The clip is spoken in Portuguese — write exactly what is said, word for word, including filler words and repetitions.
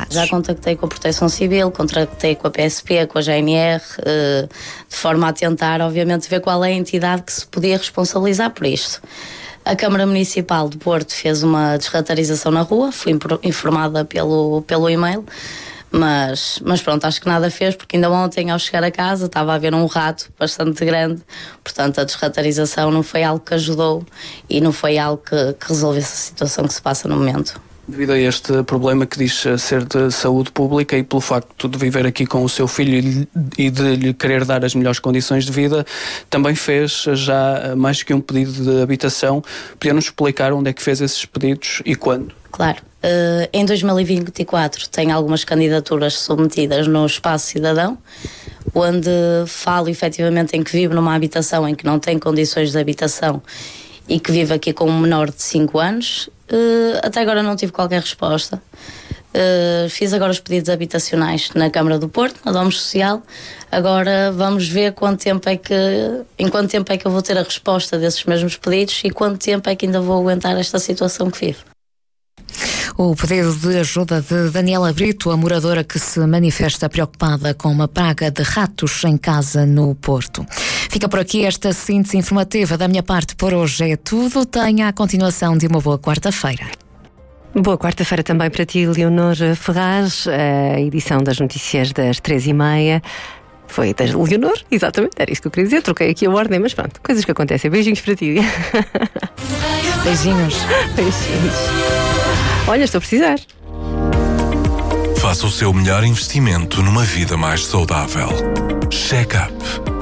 contactos? Já contactei com a Proteção Civil, contactei com a P S P, com a G N R, uh, de forma a tentar, obviamente, ver qual é a entidade que se podia responsabilizar por isto. A Câmara Municipal de Porto fez uma desratarização na rua, fui informada pelo, pelo e-mail, mas, mas pronto, acho que nada fez, porque ainda ontem, ao chegar a casa, estava a haver um rato bastante grande, portanto a desratarização não foi algo que ajudou e não foi algo que, que resolvesse a situação que se passa no momento. Devido a este problema que diz ser de saúde pública e pelo facto de viver aqui com o seu filho e de lhe querer dar as melhores condições de vida, também fez já mais que um pedido de habitação. Podia-nos explicar onde é que fez esses pedidos e quando? Claro. Uh, em dois mil e vinte e quatro tem algumas candidaturas submetidas no Espaço Cidadão, onde falo efetivamente em que vive numa habitação em que não tem condições de habitação e que vive aqui com um menor de cinco anos. Uh, até agora não tive qualquer resposta. Uh, fiz agora os pedidos habitacionais na Câmara do Porto, na Domus Social. Agora vamos ver quanto tempo é que, em quanto tempo é que eu vou ter a resposta desses mesmos pedidos e quanto tempo é que ainda vou aguentar esta situação que vivo. O pedido de ajuda de Daniela Brito, a moradora que se manifesta preocupada com uma praga de ratos em casa no Porto. Fica por aqui esta síntese informativa. Da minha parte, por hoje é tudo. Tenha a continuação de uma boa quarta-feira. Boa quarta-feira também para ti, Leonor Ferraz. A edição das notícias das três e meia foi da Leonor, exatamente, era isso que eu queria dizer. Troquei aqui a ordem, mas pronto, coisas que acontecem. Beijinhos para ti. Beijinhos. Beijinhos. Olha, estou a precisar. Faça o seu melhor investimento numa vida mais saudável. Check-up.